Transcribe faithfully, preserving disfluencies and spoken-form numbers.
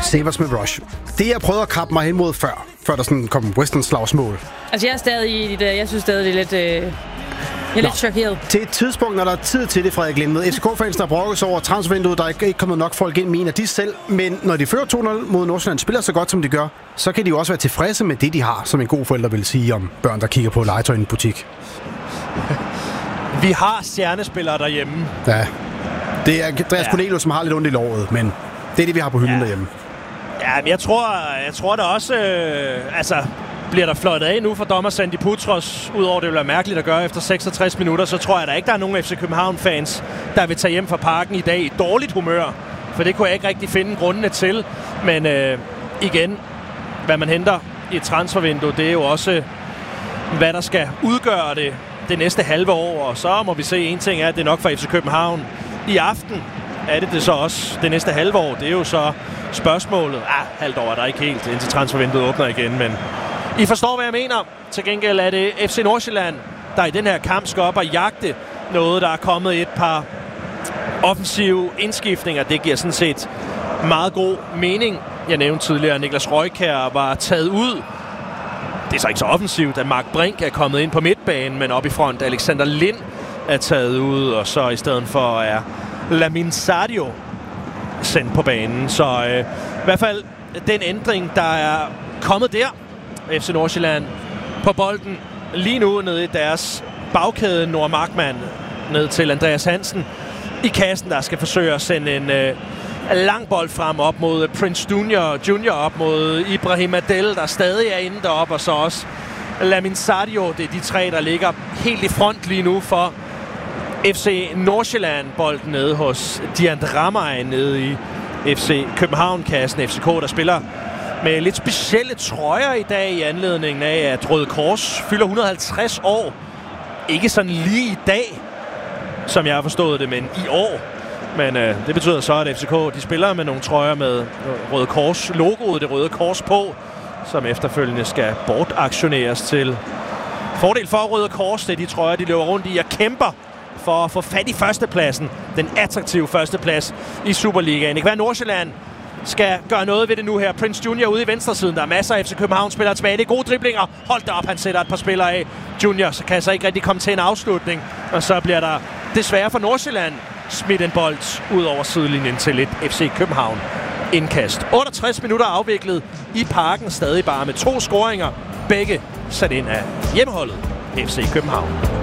Save Us med Rush. Det jeg prøvede at kappe mig hen mod før, før der sådan kom Western-slagsmål. Altså jeg er stadig i det, jeg synes stadig det er lidt, øh, jeg er lidt chokeret. Til et tidspunkt, når der er tid til det, Frederik Lindved. F C K-fansen har brokket over transfervinduet, der er ikke kommet nok folk ind, mener de selv. Men når de fører to nul mod Nordsjælland, spiller så godt som de gør, så kan de jo også være tilfredse med det, de har, som en god forælder vil sige om børn, der kigger på legetøj i en butik. Vi har stjernespillere derhjemme. Ja, det er Andreas ja. Cornelius, som har lidt ondt i låret, men det er det, vi har på hylden ja. derhjemme. Ja, men jeg tror, jeg tror der også, øh, altså, bliver der fløjtet af nu for dommer Sandy Putros, udover det vil være mærkeligt at gøre efter seksogtres minutter, så tror jeg der ikke, der er nogen F C København-fans, der vil tage hjem fra parken i dag i dårligt humør, for det kunne jeg ikke rigtig finde grundene til. Men øh, igen, hvad man henter i et transfervindue, det er jo også, hvad der skal udgøre det det næste halve år, og så må vi se, en ting er, at det er nok for F C København i aften. Er det det så også det næste halve år? Det er jo så spørgsmålet. Ah, halvt år er der ikke helt, indtil transfervinduet åbner igen, men I forstår, hvad jeg mener. Til gengæld er det F C Nordsjælland, der i den her kamp skal op og jagte noget, der er kommet et par offensive indskiftninger. Det giver sådan set meget god mening. Jeg nævnte tidligere, at Niklas Røjkjær var taget ud. Det er så ikke så offensivt, at Mark Brink er kommet ind på midtbanen, men op i front Alexander Lind er taget ud, og så i stedet for er Lamin Sadio sendt på banen. Så øh, i hvert fald den ændring, der er kommet der. F C Nordsjælland på bolden lige nu nede i deres bagkæde. Nord Markmann ned til Andreas Hansen i kassen, der skal forsøge at sende en øh, lang bold frem op mod Prince Junior, Junior op mod Ibrahim Adel, der stadig er inde deroppe, og så også Lamin Sadio. Det er de tre, der ligger helt i front lige nu for F C Nordsjælland. Bolden nede hos Dian Ramay nede i F C København-kassen. F C K, der spiller med lidt specielle trøjer i dag i anledningen af, at Røde Kors fylder et hundrede og halvtreds år. Ikke sådan lige i dag, som jeg har forstået det, men i år. Men øh, det betyder så, at F C K de spiller med nogle trøjer med Røde Kors logoet, det Røde Kors på, som efterfølgende skal bortaktioneres til fordel for Røde Kors. Det er de trøjer, de løber rundt i og kæmper for at få fat i førstepladsen. Den attraktive førsteplads i Superligaen. Det kan være, Nordsjælland skal gøre noget ved det nu her. Prince Junior ude i venstresiden. Der er masser af F C København-spillere tilbage. Det er gode driblinger. Hold da op, han sætter et par spillere af. Junior så kan så ikke rigtig komme til en afslutning. Og så bliver der desværre for Nordsjælland smidt en bold ud over sidelinjen til et F C København indkast. otteogtres minutter afviklet i parken. Stadig bare med to scoringer. Begge sat ind af hjemmeholdet F C København.